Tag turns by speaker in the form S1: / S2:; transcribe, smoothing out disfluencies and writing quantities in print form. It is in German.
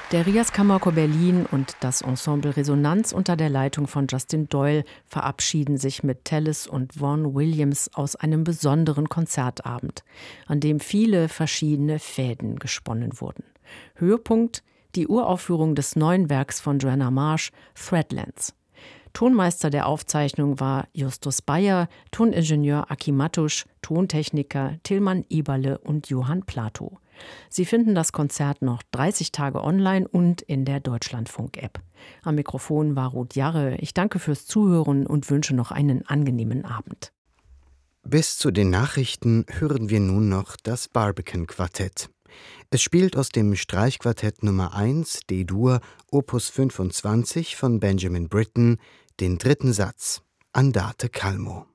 S1: Der Rias Kammerchor Berlin und das Ensemble Resonanz unter der Leitung von Justin Doyle verabschieden sich mit Tallis und Vaughan Williams aus einem besonderen Konzertabend, an dem viele verschiedene Fäden gesponnen wurden. Höhepunkt die Uraufführung des neuen Werks von Joanna Marsh, Threadlands. Tonmeister der Aufzeichnung war Justus Bayer, Toningenieur Aki Mattusch, Tontechniker Tilman Eberle und Johann Plato. Sie finden das Konzert noch 30 Tage online und in der Deutschlandfunk-App. Am Mikrofon war Ruth Jarre. Ich danke fürs Zuhören und wünsche noch einen angenehmen Abend.
S2: Bis zu den Nachrichten hören wir nun noch das Barbican-Quartett. Es spielt aus dem Streichquartett Nummer 1 D-Dur, Opus 25 von Benjamin Britten, den dritten Satz, Andante calmo.